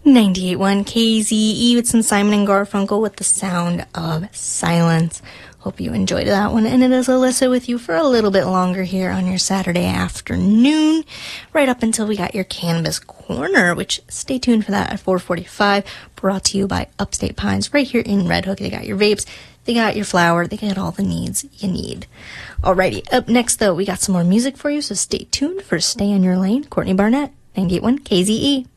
98.1 KZE with some Simon and Garfunkel with The Sound of Silence. Hope you enjoyed that one. And it is Alyssa with you for a little bit longer here on your Saturday afternoon, right up until we got your Cannabis Corner, which stay tuned for that at 4:45, brought to you by Upstate Pines right here in Red Hook. They got your vapes, they got your flower, they got all the needs you need. Alrighty, up next though, we got some more music for you, so stay tuned for Stay in Your Lane. Courtney Barnett, 98.1 KZE.